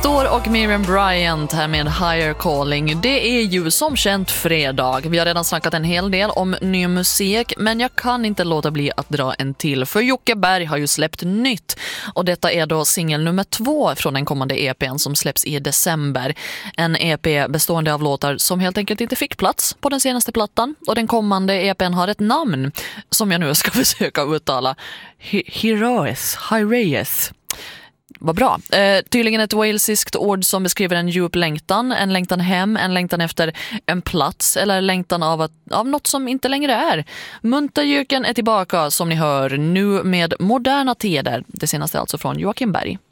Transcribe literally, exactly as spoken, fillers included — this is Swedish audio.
Victor och Miriam Bryant här med Higher Calling. Det är ju som känt fredag. Vi har redan snackat en hel del om ny musik, men jag kan inte låta bli att dra en till. För Jocke Berg har ju släppt nytt. Och detta är då singel nummer två från den kommande E P:n som släpps i december. En E P bestående av låtar som helt enkelt inte fick plats på den senaste plattan. Och den kommande E P:n har ett namn som jag nu ska försöka uttala. Heroes, Hyreus. Vad bra. Eh, tydligen ett walesiskt ord som beskriver en djup längtan. En längtan hem, en längtan efter en plats eller längtan av, att, av något som inte längre är. Muntergöken är tillbaka som ni hör nu med Moderna tider. Det senaste alltså från Joakim Berg.